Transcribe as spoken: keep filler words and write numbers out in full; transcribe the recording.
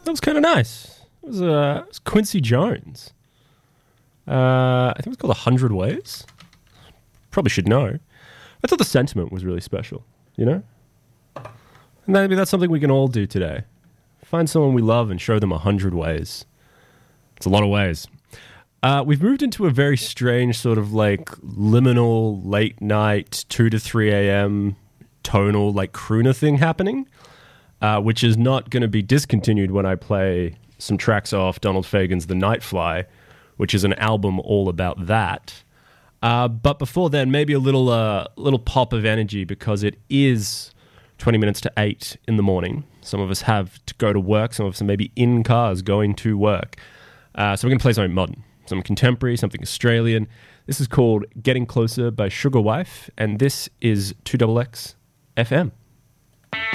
that was kind of nice. It was, uh, it was Quincy Jones. Uh, I think it was called A Hundred Ways. Probably should know. I thought the sentiment was really special, you know? And maybe that's something we can all do today. Find someone we love and show them a hundred ways. It's a lot of ways. Uh, we've moved into a very strange sort of like liminal, late night, two to three a.m. tonal like crooner thing happening, uh, which is not going to be discontinued when I play some tracks off Donald Fagen's The Nightfly, which is an album all about that. Uh, but before then, maybe a little uh, little pop of energy because it is twenty minutes to eight in the morning. Some of us have to go to work. Some of us are maybe in cars going to work. Uh, so we're going to play something modern, something contemporary, something Australian. This is called Getting Closer by Sugar Wife, and this is two X X F M.